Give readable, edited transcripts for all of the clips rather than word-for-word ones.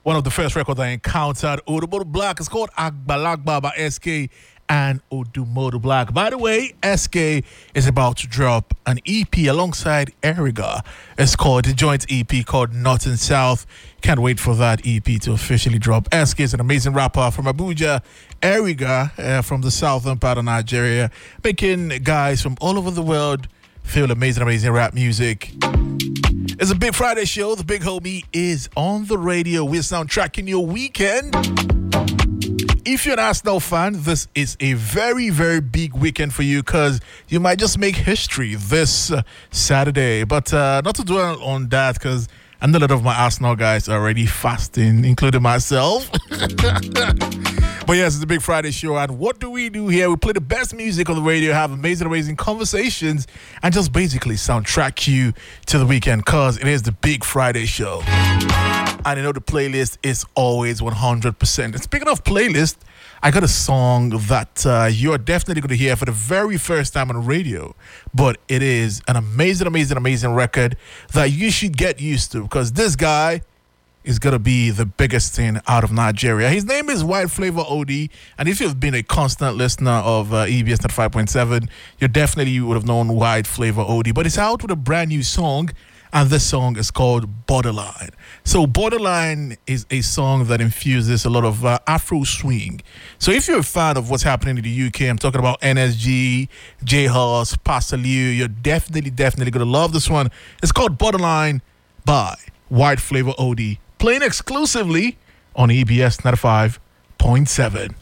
One of the first records I encountered, Odumodu Black. It's called Agbalagba by SK and Odumodu Black. By the way, SK is about to drop an EP alongside Eriga. It's called the joint EP called North and South. Can't wait for that EP to officially drop. SK is an amazing rapper from Abuja. Eriga from the southern part of Nigeria, making guys from all over the world feel amazing rap music. It's a Big Friday show. The big homie is on the radio. We're soundtracking your weekend. If you're an Arsenal fan, this is a very big weekend for you because you might just make history this Saturday. But not to dwell on that because I know a lot of my Arsenal guys are already fasting, including myself. But yes, it's a Big Friday show, and what do we do here? We play the best music on the radio, have amazing conversations, and just basically soundtrack you to the weekend, because it is the Big Friday show. And you know the playlist is always 100%. And speaking of playlist, I got a song that you're definitely going to hear for the very first time on the radio, but it is an amazing record that you should get used to, because this guy is going to be the biggest thing out of Nigeria. His name is White Flavor OD, and if you've been a constant listener of EBS 95.7, you definitely would have known White Flavor OD, but it's out with a brand new song, and this song is called Borderline. So Borderline is a song that infuses a lot of Afro swing. So if you're a fan of what's happening in the UK, I'm talking about NSG, J-House, Pastor Liu, you're definitely going to love this one. It's called Borderline by White Flavor OD. Playing exclusively on EBS 95.7.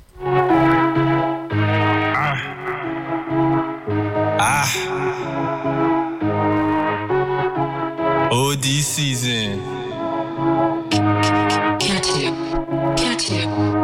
OD season.